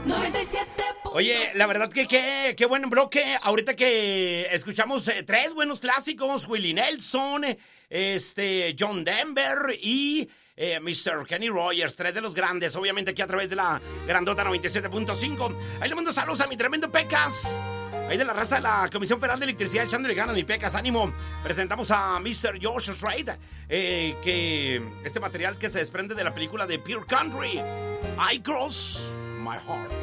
97. Oye, la verdad que qué buen bloque. Ahorita que escuchamos tres buenos clásicos: Willie Nelson, John Denver y Mr. Kenny Rogers, tres de los grandes, obviamente aquí a través de la grandota 97.5. Ahí le mando saludos a mi tremendo Pecas, ahí de la raza de la Comisión Federal de Electricidad, echándole ganas, mi Pecas, ánimo. Presentamos a Mr. George Strait, que este material que se desprende de la película de Pure Country, I Cross My Heart.